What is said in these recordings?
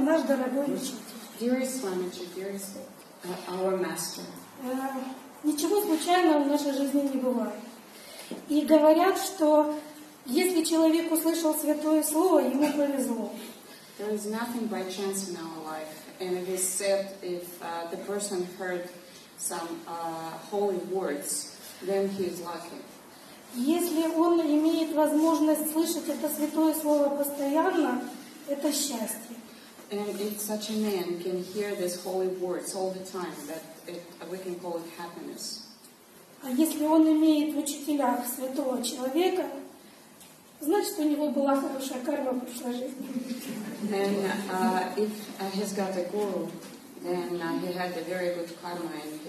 наш дорогой учитель. Dearest Swamiji, dearest our master. Ничего случайного в нашей жизни не бывает. И говорят, что если человек услышал святое слово, ему повезло. There is nothing by chance in our life, and it is said if the person heard some holy words, then he is lucky. Если он имеет возможность слышать это святое слово постоянно, это счастье. And if such a man can hear these holy words all the time, we can call it happiness. А если он имеет в учителях святого человека, значит, у него была хорошая карма в прошлой жизни. And if he's got a guru, then he had a very good karma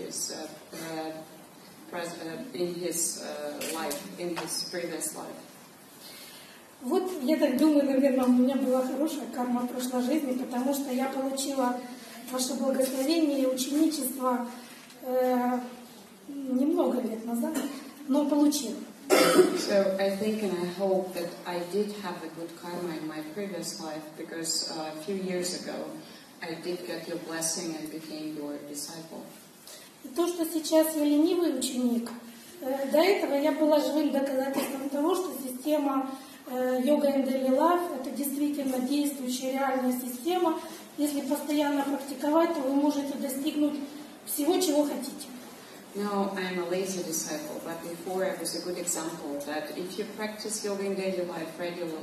in his life, in his previous life. Вот, я так думаю, наверное, у меня была хорошая карма в прошлой жизни, потому что я получила ваше благословение и ученичество немного лет назад, но получила. So I think and I hope that I did have a good karma in my previous life, because a few years ago I did get your blessing and became your disciple. И то, что сейчас я ленивый ученик, до этого я была живым доказательством того, что система Yoga and Daily Life — это действительно действующая реальная система. Если постоянно практиковать, то вы можете достигнуть всего, чего хотите. Now I am a lazy disciple, but before I was a good example that if you practice yoga in daily life regularly,